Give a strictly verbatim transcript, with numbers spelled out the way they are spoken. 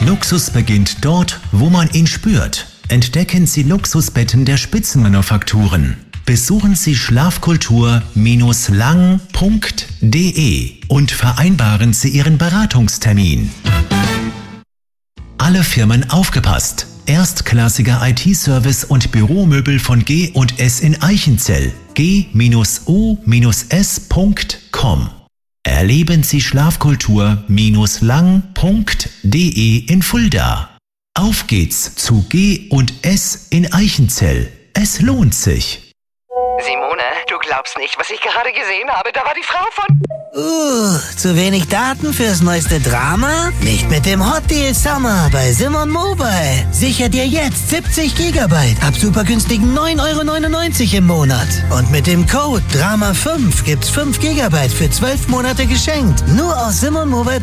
Luxus beginnt dort, wo man ihn spürt. Entdecken Sie Luxusbetten der Spitzenmanufakturen. Besuchen Sie schlafkultur Bindestrich lang Punkt de und vereinbaren Sie Ihren Beratungstermin. Alle Firmen aufgepasst! Erstklassiger I T-Service und Büromöbel von G und S in Eichenzell. G O S Punkt com. Erleben Sie Schlafkultur Bindestrich lang Punkt de in Fulda. Auf geht's zu G und S in Eichenzell. Es lohnt sich. Simone, du glaubst nicht, was ich gerade gesehen habe. Da war die Frau von... Uh, zu wenig Daten fürs neueste Drama? Nicht mit dem Hot Deal Summer bei Simon Mobile. Sicher dir jetzt siebzig Gigabyte ab super günstigen neun Euro neunundneunzig im Monat. Und mit dem Code Drama fünf gibt's fünf Gigabyte für zwölf Monate geschenkt. Nur aus simon mobile